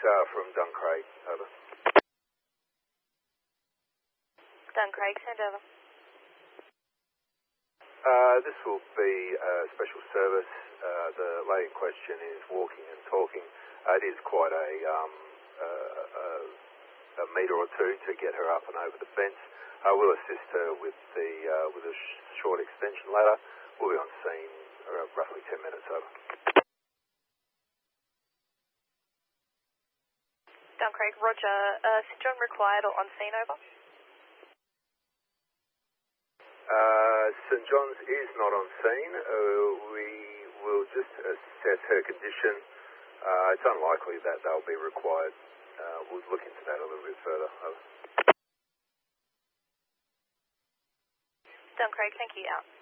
from Duncraig, over. Duncraig, send over. This will be a special service. The lady in question is walking and talking. It is quite a metre or two to get her up and over the fence. We'll assist her with a short extension ladder. We'll be on scene roughly 10 minutes, over. Duncraig, roger. St John required or on scene, over? St John's is not on scene. We will just assess her condition. It's unlikely that they'll be required. We'll look into that a little bit further. Over. Duncraig, thank you. Out.